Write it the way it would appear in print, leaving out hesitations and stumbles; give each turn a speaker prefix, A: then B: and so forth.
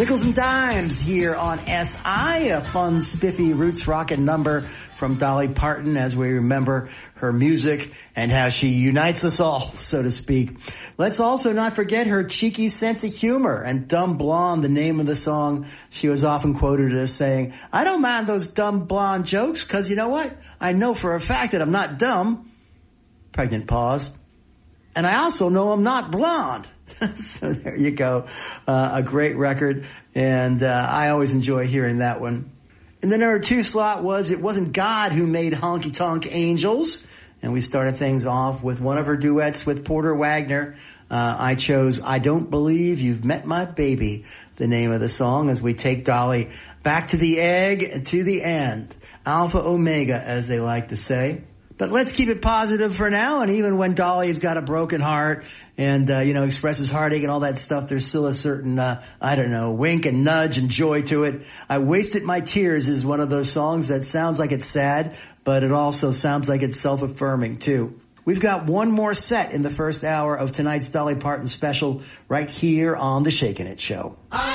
A: Nickels and Dimes here on SI, a fun, spiffy, roots rockin' number from Dolly Parton as we remember her music and how she unites us all, so to speak. Let's also not forget her cheeky sense of humor and Dumb Blonde, the name of the song. She was often quoted as saying, I don't mind those dumb blonde jokes because you know what? I know for a fact that I'm not dumb. Pregnant pause. And I also know I'm not blonde. So there you go. A great record. And I always enjoy hearing that one. And the number 2 slot was It Wasn't God Who Made Honky Tonk Angels. And we started things off with one of her duets with Porter Wagner. I chose I Don't Believe You've Met My Baby, the name of the song, as we take Dolly back to the egg, to the end. Alpha Omega, as they like to say. But let's keep it positive for now. And even when Dolly's got a broken heart and, expresses heartache and all that stuff, there's still a certain, wink and nudge and joy to it. I Wasted My Tears is one of those songs that sounds like it's sad, but it also sounds like it's self-affirming too. We've got one more set in the first hour of tonight's Dolly Parton special right here on The Shakin' It Show.